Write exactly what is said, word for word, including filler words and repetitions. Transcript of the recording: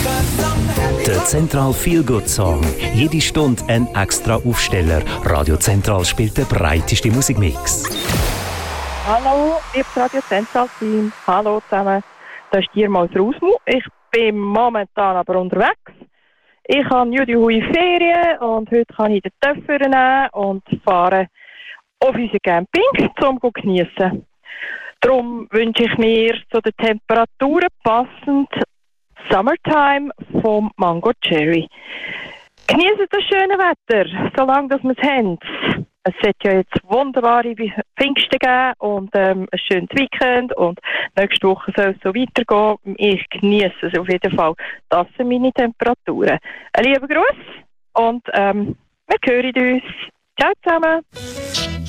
Der Zentral Feel Good Song. Jede Stunde ein extra Aufsteller. Radio Zentral spielt den breitesten Musikmix. Hallo, liebes Radio Zentral Team. Hallo zusammen. Das ist Dirmals Rausmu. Ich bin momentan aber unterwegs. Ich habe Judy Hui Ferien und heute kann ich den Töpfer nehmen und fahren auf unser Camping, um zu geniessen. Darum wünsche ich mir zu den Temperaturen passend Summertime vom Mango Cherry. Genießen das schöne Wetter, solange dass wir es haben. Es wird ja jetzt wunderbare Pfingsten geben und ähm, ein schönes Weekend und nächste Woche soll es so weitergehen. Ich genieße es auf jeden Fall. Das sind meine Temperaturen. Ein lieber Gruß und ähm, wir hören uns. Ciao zusammen.